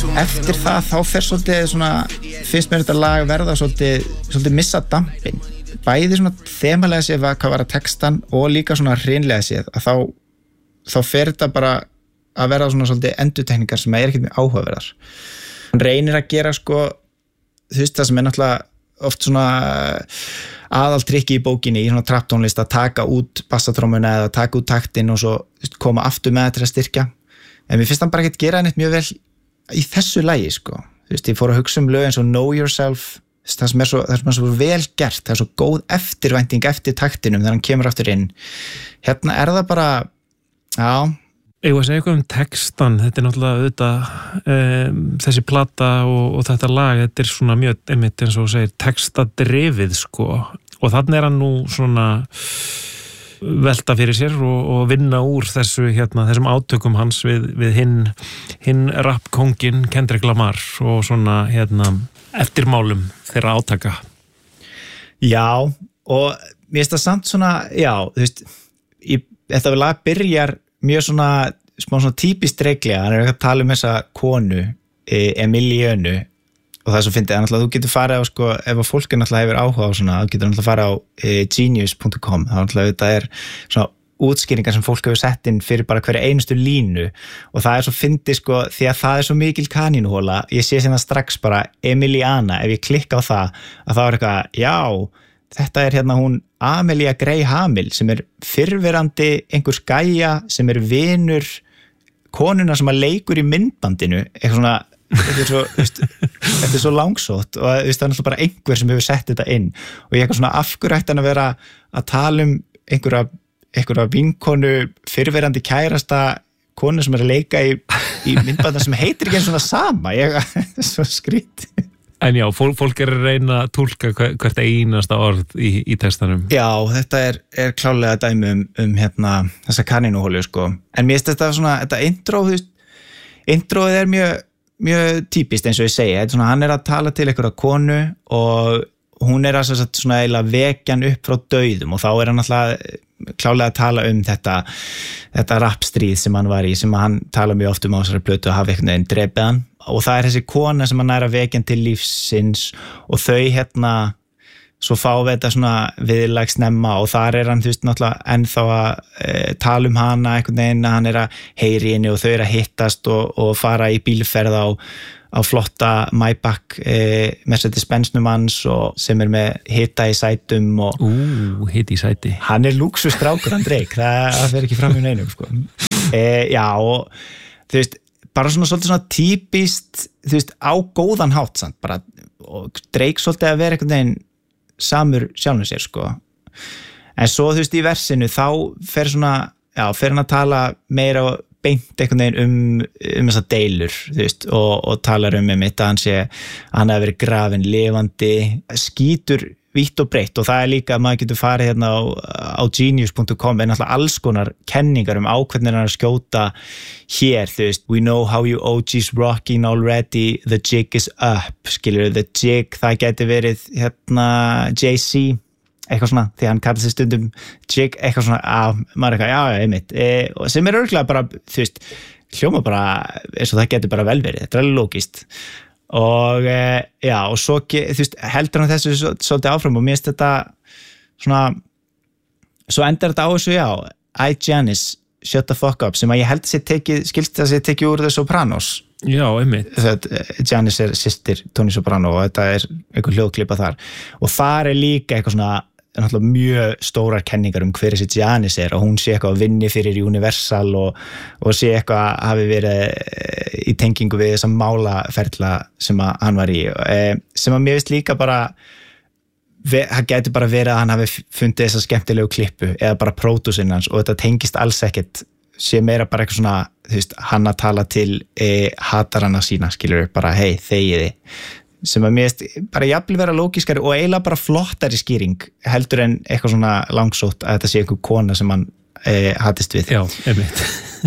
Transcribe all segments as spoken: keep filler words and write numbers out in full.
eftir það þá fer svolítið svona, fyrst mér þetta lag verða svolítið, svolítið missa dampinn, bæði svona þemalega séð hvað var að textan og líka svona hreinlega séð að þá, þá fer þetta bara að verða svona svolítið endurtekningar sem er ekkert mjög áhugaverðar. Hann reynir að gera sko, þú veist það sem er náttúrulega oft svona aðaltrykki í bókinni í svona trapptónlist að taka út bassatrómuna eða taka út taktinn og svo veist, koma aftur með það til að styrkja en mér finnst hann bara ekki að gera neitt mjög vel í þessu lagi sko þú veist, ég fór að hugsa um lög eins og Know Yourself það sem er svo, það sem er svo vel gert það er svo góð eftirvænting eftir taktinum þegar hann kemur aftur inn hérna er það bara, já Ég var að segja eitthvað um textan, þetta er náttúrulega auðvitað, um, þessi plata og, og þetta lag, þetta er svona mjög, einmitt eins og segir, textadrifið sko og þannig er hann nú svona velta fyrir sér og, og vinna úr þessu hérna, þessum átökum hans við, við hinn, hinn rappkóngin Kendrick Lamar og svona hérna eftirmálum þeirra átaka. Já, og mér finnst það samt svona, já, þú veist, í, þetta lag byrjar mjög svona, smá svona típist reglega, hann er ekki að tala um þessa konu, Emiliönu og það er svo fyndið, að þú getur farið á sko, ef að fólk er náttúrulega hefur áhuga á svona, þú getur náttúrulega farið á e, genius dot com, þá náttúrulega þetta er svona útskýringar sem fólk hefur sett inn fyrir bara hverja einustu línu og það er svo fyndið sko, því að það er svo mikil kanínuhóla, ég sé sem það strax bara Emiliana, ef ég klikka á það að það er eitthvað, já þetta er hérna hún Amelia Gray Hamill sem er fyrrverandi einhver gæja sem er vinur konuna sem að leikur í myndbandinu eitthvað svona, þetta er svo, veist, þetta er svo langsótt og veist, það er náttúrulega bara einhver sem hefur sett þetta inn og ég eitthvað svona afhverju ætti hann að vera að tala um einhverja, einhverja vinkonu fyrrverandi kærasta konu sem er að leika í, í myndbandan sem heitir ekki eins svona sama ég, þetta er svo skrítið En já, fólk, fólk er að reyna að túlka hvert einasta orð í, í textanum. Já, þetta er, er klálega dæmi um, um hérna, þessa kanínuhólu, sko. En mér finnst þetta svona, þetta intro, þú veist, introið er mjög, mjög típist eins og ég segi. Þetta er svona, hann er að tala til einhverja konu og hún er að svona eiginlega vekja hann upp frá dauðum og þá er hann alltaf klálega að tala um þetta, þetta rappstríð sem hann var í, sem hann tala mjög oft um á þessari plötu að hafa einhvern veginn drepið hann. Og það er þessi kona sem hann er að vekja til lífsins og þau hérna svo fá við þetta svona viðlag snemma og þar er hann þú veist náttúrulega ennþá að e, tala um hana einhvern veginn að hann er að heyri henni og þau er að hittast og, og fara í bílferð á, á flotta Maybach e, Mercedes-Benznum hans og sem er með hita í sætum og Ú, hiti í sæti hann er lúxustrákur hann Drake, það, það fer ekki fram í neinum sko. e, Já og þú veist bara svona svolítið svona típist þú veist á góðan hátt samt bara og Drake svolítið að vera einhvern veginn samur sjálfum sér sko en svo þú veist í versinu þá fer svona, já, fer hann að tala meira beint einhvern veginn um um þessar deilur, þú veist og, og talar um um þetta, hann sé hann hafi verið grafinn lifandi, skítur vítt og breytt og það er líka að maður getur farið hérna á, á genius dot com en alltaf alls konar kenningar um á hvernig hann er að skjóta hér, þú veist, we know how you O G's rocking already, the jig is up, skilur, the jig, það geti verið hérna Jay-Z, eitthvað svona, því hann kallar sig stundum jig, eitthvað svona, að maður eitthvað, já, já, einmitt, e, og sem er örgulega bara, þú veist, hljóma bara, eins og það getur bara vel verið, þetta er alveg lógist. Og já, og svo þú veist, heldur hann þessu svolítið áfram og mér finnst þetta svona svo endar þetta á þessu, já I Janice, shut the fuck up sem að ég held að sé tekið, skilst það sé tekið úr The Sopranos. Já, einmitt Janice er systir Tony Soprano og þetta er einhver hljóðklippa þar og þar er líka eitthvað svona náttúrulega mjög stórar kenningar um hver þessi Janice er og hún sé eitthvað að vinni fyrir Universal og, og sé eitthvað að hafi verið í tengingu við þessa málaferla sem að hann var í sem að mér veist líka bara það getur bara verið að hann hafi fundið þessa skemmtilegu klippu eða bara pródúsinn hans og þetta tengist alls ekkert sé meira bara eitthvað svona þú veist, hann að tala til e, hatarana sína, skilur bara hei, þegiði sem að mér veist bara jafnvel vera lógiskari og eiginlega bara flottari skýring heldur en eitthvað svona langsótt að þetta sé einhver kona sem hann e, hatist við. Já, einmitt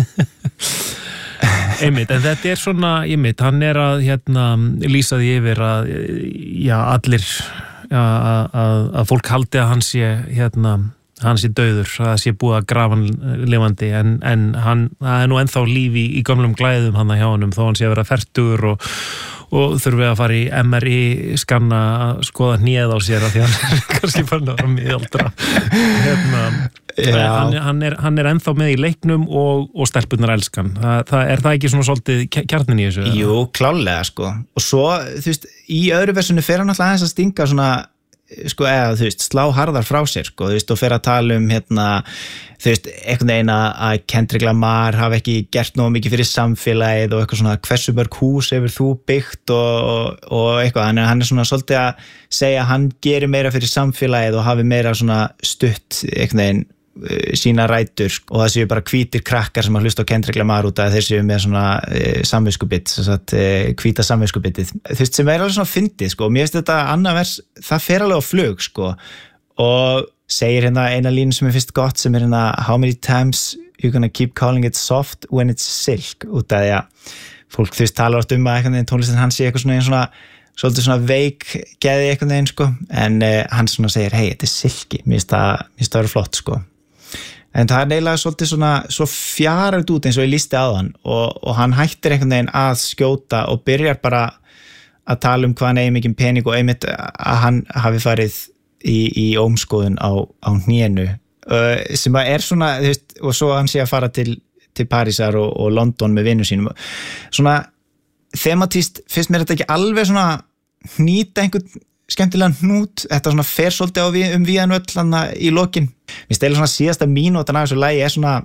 einmitt, en þetta er svona einmitt, hann er að hérna lýsa því yfir að já, allir já, að, að fólk haldi að hann sé hérna hann sé dauður, það sé búið að grafa hann lifandi, en, en hann, það er nú ennþá líf í, í gömlum glæðum hann hjá honum, þó hann sé að vera fertugur og, og þurfi að fara í M R I skanna að skoða hnéð á sér að því hann er kannski fann að vera miðaldra hérna, hann, hann, er, hann er ennþá með í leiknum og, og stelpunnar elskan, það, það, er það ekki svona svolítið kjarnin í þessu? Jú, klálega sko, og svo þú veist, í öðru versunu fer hann alltaf aðeins að stinga svona sko, eða þú veist, slá harðar frá sér sko, þú veist, og fer að tala um hérna, þú veist, einhvern veginn að Kendrick Lamar hafi ekki gert nógu mikið fyrir samfélagið og eitthvað svona hversu mörg hús hefur þú byggt og, og, og eitthvað, hann er, hann er svona svolítið að segja að hann gerir meira fyrir samfélagið og hafi meira svona stutt einhvern veginn sína rætur og það séu bara hvítir krakkar sem að hlusta á Kendrick Lamar út að þeir séu með svona e, samviskubitt, e, hvíta samviskubittið, þú veist, sem er alveg svona fyndið sko, og mér finnst þetta annað vers, það fer alveg á flug sko, og segir hérna eina línu sem er fyrst gott sem er hérna how many times you gonna keep calling it soft when it's silk, út að því að fólk þú veist talar átt um að tónlistin hans sé eitthvað svona, svona svolítið svona veik geði eitthvað neginn sko, en uh, hann svona segir hei, þetta er silki, mér finnst það mér finnst það vera flott sko, en það er neila svolítið svona, svo fjarað út eins og ég lísti á hann, og, og hann hættir einhvern veginn að skjóta og byrjar bara að tala um hvað hann eigi mikið pening og einmitt að hann hafi farið í, í ómskoðun á, á hnénu, uh, sem að er svona, þú veist, og svo hann sé að fara til, til Parísar og, og London með vinnu sínum, svona thematíst finnst mér þetta ekki alveg svona hnýta einhvern skemmtilegan hnút, þetta svona fer svolítið á við, um viðan öll í lokin, mér stela svona síðasta mínútan af þessu lagi er svona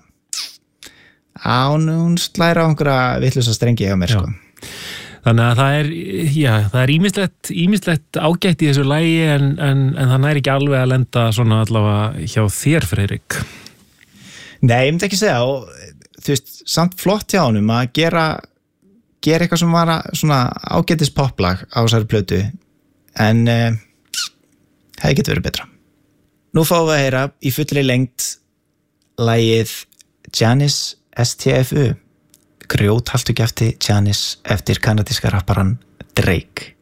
án, hún slæra á einhverja vitlausa strengi hjá mér sko. Þannig að það er, já, það er ímislegt, ímislegt ágætt í þessu lagi en, en, en það næri ekki alveg að lenda svona allavega hjá þér, Friðrik. Nei, ég myndi ekki segja, og þú veist, samt flott hjá honum að gera gera eitthvað sem var svona ágætis poplag á þessari plötu, en uh, það getur verið betra. Nú fáum við að heyra í fullri lengd lagið Janis S T F U, grjóthaltu kjafti Janis eftir kanadíska rapparann Drake.